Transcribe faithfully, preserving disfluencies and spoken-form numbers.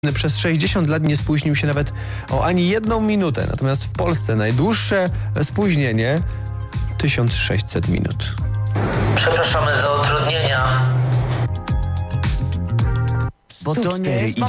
Przez sześćdziesiąt lat nie spóźnił się nawet o ani jedną minutę. Natomiast w Polsce najdłuższe spóźnienie tysiąc sześćset minut. Przepraszamy za utrudnienia. Bo to nie jest